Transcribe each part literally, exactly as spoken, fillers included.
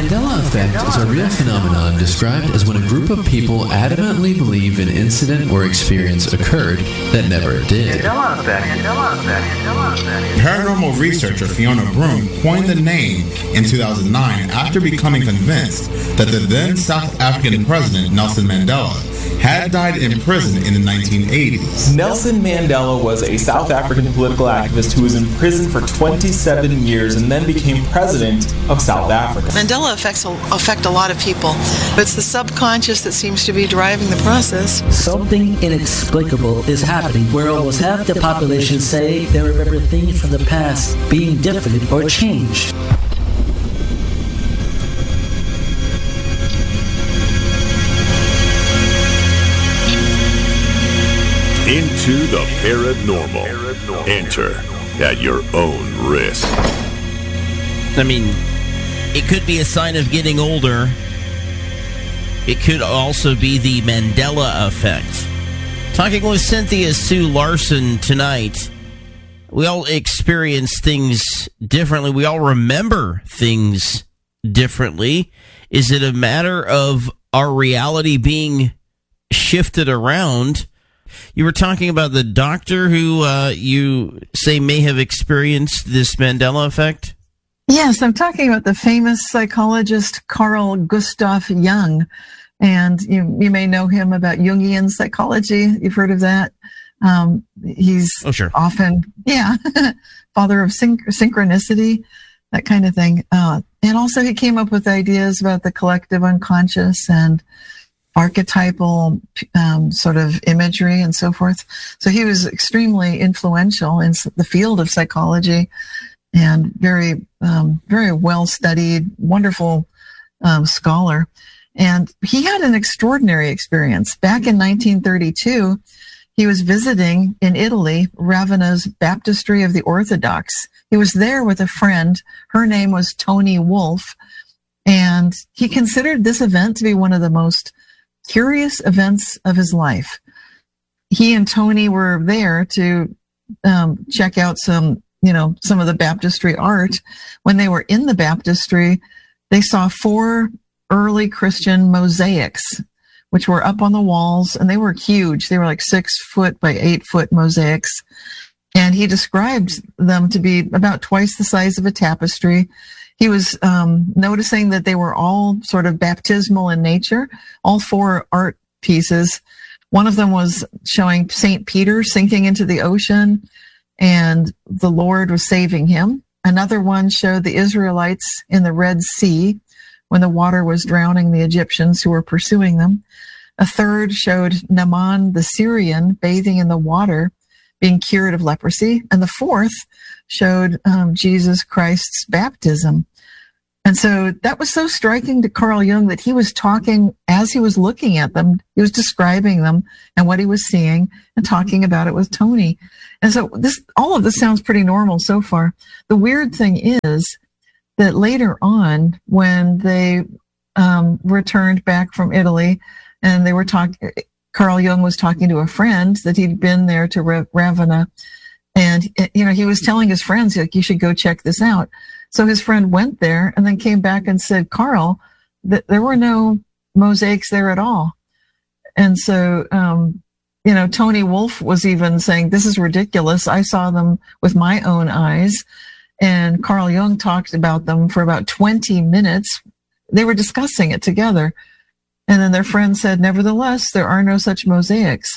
Mandela effect is a real phenomenon described as when a group of people adamantly believe an incident or experience occurred that never did. Paranormal researcher Fiona Broom coined the name in two thousand nine after becoming convinced that the then South African president Nelson Mandela had died in prison in the nineteen eighties. Nelson Mandela was a South African political activist who was in prison for twenty-seven years and then became president of South Africa. Mandela affects affect a lot of people, but it's the subconscious that seems to be driving the process. Something inexplicable is happening where almost half the population say they remember things from the past being different or changed. Into the paranormal. Enter at your own risk. I mean, it could be a sign of getting older. It could also be the Mandela effect. Talking with Cynthia Sue Larson tonight. We all experience things differently. We all remember things differently. Is it a matter of our reality being shifted around? You were talking about the doctor who uh, you say may have experienced this Mandela effect? Yes, I'm talking about the famous psychologist Carl Gustav Jung. And you you may know him about Jungian psychology. You've heard of that. Um, he's oh, sure. often, yeah, father of synch- synchronicity, that kind of thing. Uh, and also he came up with ideas about the collective unconscious and archetypal um, sort of imagery and so forth. So he was extremely influential in the field of psychology and very, um, very well-studied, wonderful um, scholar. And he had an extraordinary experience. Back in nineteen thirty-two, he was visiting in Italy, Ravenna's Baptistry of the Orthodox. He was there with a friend. Her name was Toni Wolff. And he considered this event to be one of the most curious events of his life. He and Toni were there to um, check out some, you know, some of the baptistry art. When they were in the baptistry, they saw four early Christian mosaics, which were up on the walls, and they were huge. They were like six foot by eight foot mosaics. And he described them to be about twice the size of a tapestry. He was um, noticing that they were all sort of baptismal in nature, all four art pieces. One of them was showing Saint Peter sinking into the ocean, and the Lord was saving him. Another one showed the Israelites in the Red Sea when the water was drowning the Egyptians who were pursuing them. A third showed Naaman the Syrian bathing in the water, being cured of leprosy. And the fourth showed um, Jesus Christ's baptism. And so that was so striking to Carl Jung that he was talking as he was looking at them. He was describing them and what he was seeing and talking about it with Toni. And so this, all of this sounds pretty normal so far. The weird thing is that later on, when they um, returned back from Italy and they were talking, Carl Jung was talking to a friend that he'd been there to Ravenna. And, you know, he was telling his friends, like, you should go check this out. So his friend went there and then came back and said, Carl, that there were no mosaics there at all. And so, um, you know, Toni Wolff was even saying, this is ridiculous. I saw them with my own eyes. And Carl Jung talked about them for about twenty minutes. They were discussing it together. And then their friend said, nevertheless, there are no such mosaics.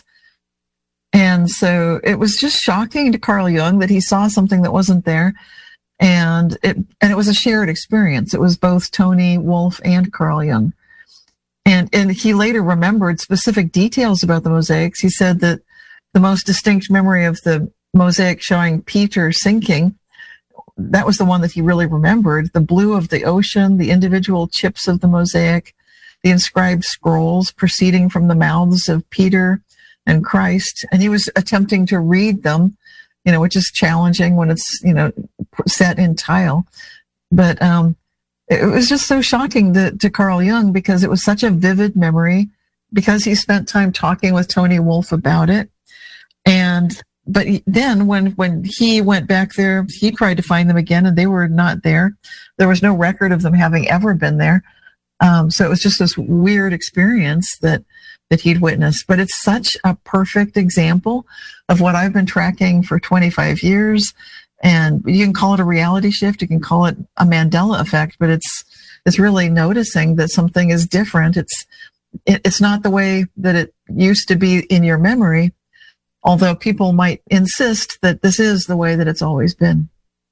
And so it was just shocking to Carl Jung that he saw something that wasn't there. And it, and it was a shared experience. It was both Toni Wolff and Carl Jung. And, and he later remembered specific details about the mosaics. He said that the most distinct memory of the mosaic showing Peter sinking, that was the one that he really remembered. The blue of the ocean, the individual chips of the mosaic, the inscribed scrolls proceeding from the mouths of Peter and Christ. And he was attempting to read them, you know, which is challenging when it's, you know, set in tile. But um, it was just so shocking to, to Carl Jung because it was such a vivid memory, because he spent time talking with Toni Wolff about it. And but then when, when he went back there, he tried to find them again and they were not there. There was no record of them having ever been there. Um, so it was just this weird experience that, that he'd witnessed. But it's such a perfect example of what I've been tracking for twenty-five years. And you can call it a reality shift. You can call it a Mandela effect, but it's, it's really noticing that something is different. It's, it, it's not the way that it used to be in your memory, although people might insist that this is the way that it's always been.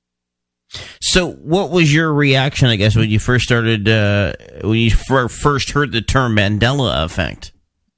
So what was your reaction, I guess, when you first started, uh, when you f- first heard the term Mandela effect?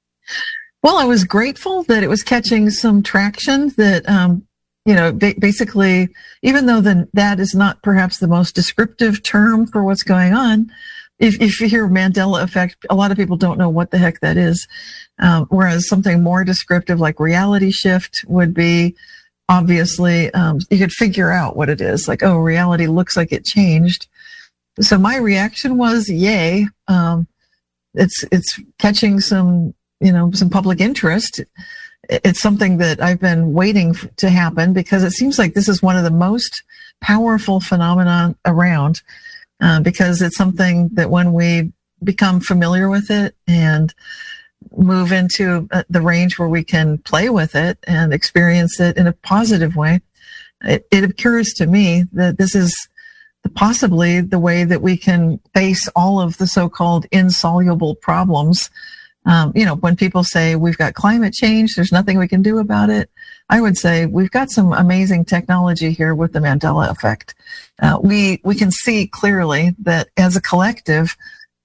Well, I was grateful that it was catching some traction, that, um, you know, ba- basically, even though the, that is not perhaps the most descriptive term for what's going on, if, if you hear Mandela effect, a lot of people don't know what the heck that is. Um, whereas something more descriptive like reality shift would be, obviously, um, you could figure out what it is. Like, oh, reality looks like it changed. So my reaction was, yay. Um, it's, it's catching some, you know, some public interest. It's something that I've been waiting to happen because it seems like this is one of the most powerful phenomena around, uh, because it's something that when we become familiar with it and move into the range where we can play with it and experience it in a positive way, it, it occurs to me that this is possibly the way that we can face all of the so-called insoluble problems. Um, you know, when people say we've got climate change, there's nothing we can do about it, I would say we've got some amazing technology here with the Mandela effect. Uh, we we can see clearly that as a collective,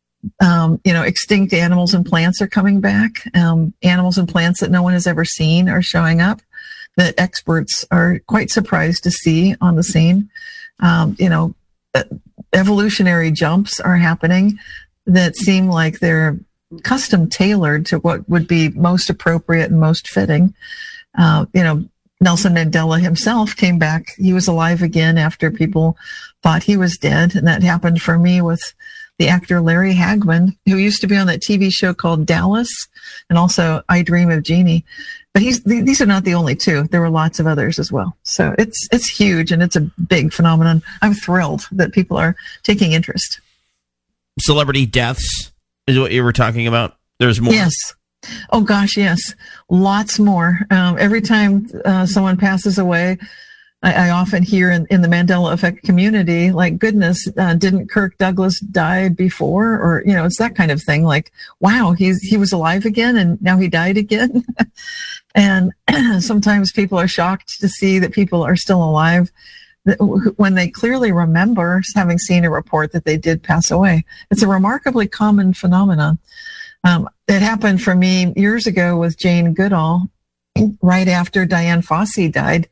Um, you know, extinct animals and plants are coming back. Um, animals and plants that no one has ever seen are showing up, that experts are quite surprised to see on the scene. Um, you know, evolutionary jumps are happening that seem like they're custom tailored to what would be most appropriate and most fitting. Uh, you know, Nelson Mandela himself came back. He was alive again after people thought he was dead. And that happened for me with the actor Larry Hagman, who used to be on that T V show called Dallas and also I Dream of Jeannie. But he's, these are not the only two. There were lots of others as well. So it's, it's huge and it's a big phenomenon. I'm thrilled that people are taking interest. Celebrity deaths is what you were talking about. There's more. Yes. Oh gosh, yes. Lots more. Um, every time uh, someone passes away, I, I often hear in, in the Mandela effect community, like, goodness, uh, didn't Kirk Douglas die before? Or, you know, it's that kind of thing. Like, wow, he's, he was alive again and now he died again. And sometimes people are shocked to see that people are still alive when they clearly remember having seen a report that they did pass away. It's a remarkably common phenomenon. Um, it happened for me years ago with Jane Goodall, right after Dian Fossey died.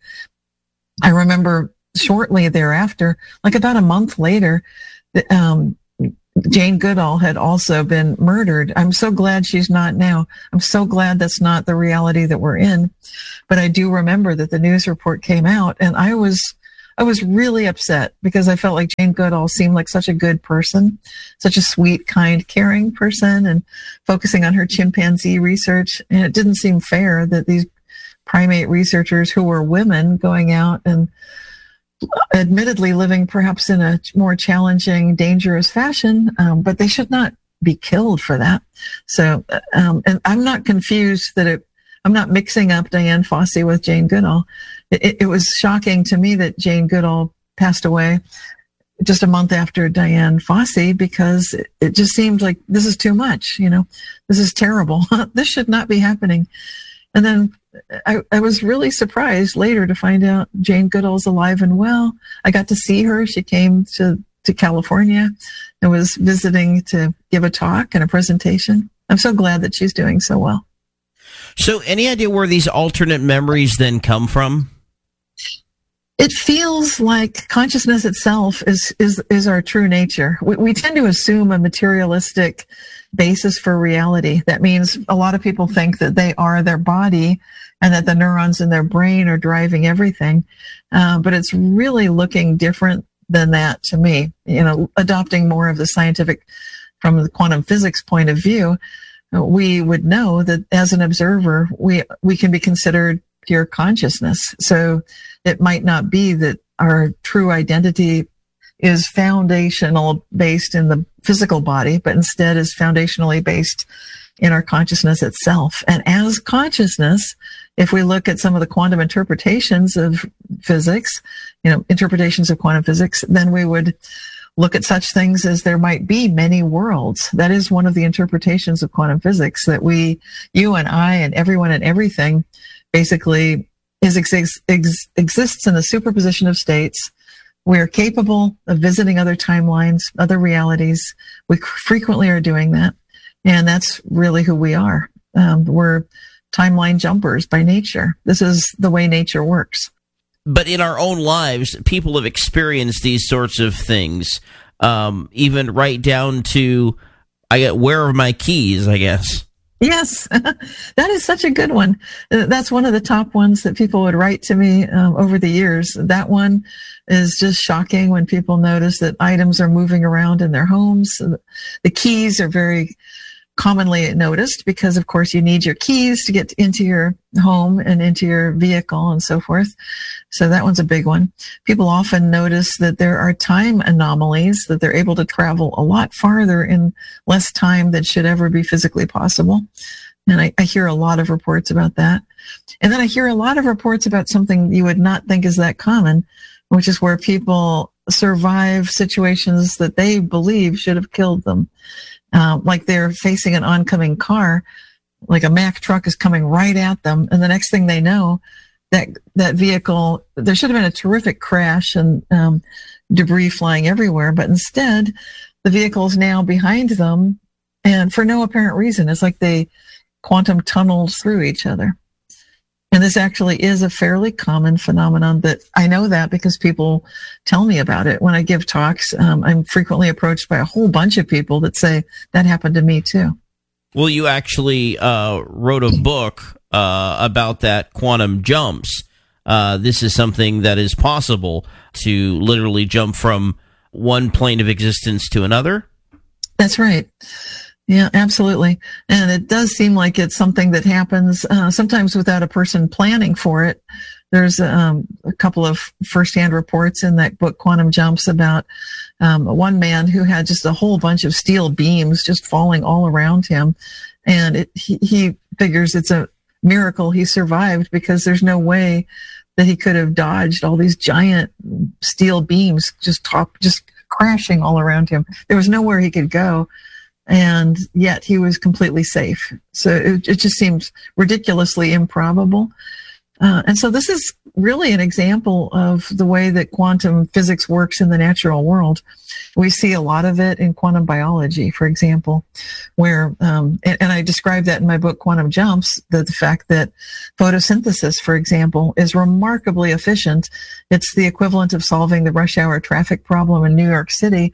I remember shortly thereafter, like about a month later, um, Jane Goodall had also been murdered. I'm so glad she's not now. I'm so glad that's not the reality that we're in. But I do remember that the news report came out and I was I was really upset because I felt like Jane Goodall seemed like such a good person, such a sweet, kind, caring person, and focusing on her chimpanzee research. And it didn't seem fair that these primate researchers who were women going out and admittedly living perhaps in a more challenging, dangerous fashion, um, but they should not be killed for that. So, um, and I'm not confused that it, I'm not mixing up Dian Fossey with Jane Goodall. It, it was shocking to me that Jane Goodall passed away just a month after Dian Fossey because it, it just seemed like this is too much, you know, this is terrible. This should not be happening. And then I, I was really surprised later to find out Jane Goodall's alive and well. I got to see her. She came to, to California and was visiting to give a talk and a presentation. I'm so glad that she's doing so well. So any idea where these alternate memories then come from? It feels like consciousness itself is, is, is our true nature. We, we tend to assume a materialistic basis for reality. That means a lot of people think that they are their body and that the neurons in their brain are driving everything. Uh, but it's really looking different than that to me. You know, adopting more of the scientific, from the quantum physics point of view, we would know that as an observer, we, we can be considered your consciousness. So it might not be that our true identity is foundational based in the physical body, but instead is foundationally based in our consciousness itself. And as consciousness, if we look at some of the quantum interpretations of physics, you know, interpretations of quantum physics, then we would look at such things as there might be many worlds. That is one of the interpretations of quantum physics, that we, you and I and everyone and everything basically is ex- ex- exists in a superposition of states. We are capable of visiting other timelines, other realities. We frequently are doing that. And that's really who we are. Um, we're timeline jumpers by nature. This is the way nature works. But in our own lives, people have experienced these sorts of things, um, even right down to, I get, where are my keys, I guess. Yes, that is such a good one. That's one of the top ones that people would write to me um, over the years. That one is just shocking when people notice that items are moving around in their homes. The keys are very commonly noticed because, of course, you need your keys to get into your home and into your vehicle and so forth. So that one's a big one. People often notice that there are time anomalies, that they're able to travel a lot farther in less time than should ever be physically possible. And I, I hear a lot of reports about that. And then I hear a lot of reports about something you would not think is that common, which is where people survive situations that they believe should have killed them. Uh, like they're facing an oncoming car, like a Mack truck is coming right at them. And the next thing they know, that that vehicle, there should have been a terrific crash and um, debris flying everywhere. But instead, the vehicle is now behind them. And for no apparent reason, it's like they quantum tunneled through each other. And this actually is a fairly common phenomenon that I know that because people tell me about it. When I give talks, um, I'm frequently approached by a whole bunch of people that say that happened to me too. Well, you actually uh, wrote a book uh, about that, quantum jumps. Uh, this is something that is possible to literally jump from one plane of existence to another. That's right. Yeah, absolutely. And it does seem like it's something that happens uh, sometimes without a person planning for it. There's um, a couple of firsthand reports in that book, Quantum Jumps, about um, one man who had just a whole bunch of steel beams just falling all around him. And it, he, he figures it's a miracle he survived because there's no way that he could have dodged all these giant steel beams just top, just crashing all around him. There was nowhere he could go. And yet he was completely safe. So it, it just seems ridiculously improbable. Uh, and so this is really an example of the way that quantum physics works in the natural world. We see a lot of it in quantum biology, for example, where, um, and, and I describe that in my book, Quantum Jumps, that the fact that photosynthesis, for example, is remarkably efficient. It's the equivalent of solving the rush hour traffic problem in New York City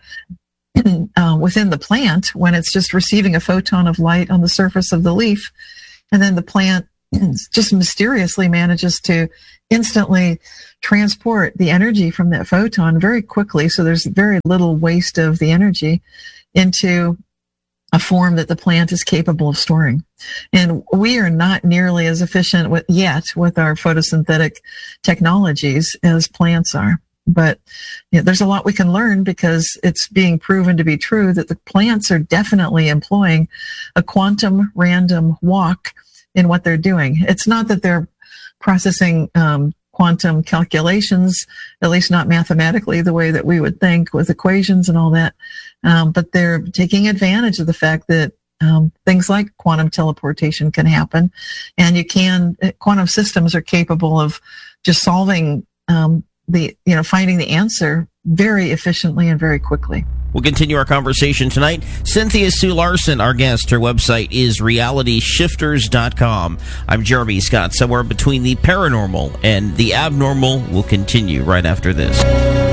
Uh, within the plant when it's just receiving a photon of light on the surface of the leaf. And then the plant just mysteriously manages to instantly transport the energy from that photon very quickly. So there's very little waste of the energy into a form that the plant is capable of storing. And we are not nearly as efficient with, yet with our photosynthetic technologies as plants are. But you know, there's a lot we can learn because it's being proven to be true that the plants are definitely employing a quantum random walk in what they're doing. It's not that they're processing um, quantum calculations, at least not mathematically the way that we would think with equations and all that, um, but they're taking advantage of the fact that um, things like quantum teleportation can happen, and you can, quantum systems are capable of just solving um, the, you know, finding the answer very efficiently and very quickly. We'll continue our conversation tonight. Cynthia Sue Larson, our guest. Her website is reality shifters dot com. I'm Jeremy Scott. Somewhere between the paranormal and the abnormal. We'll continue right after this.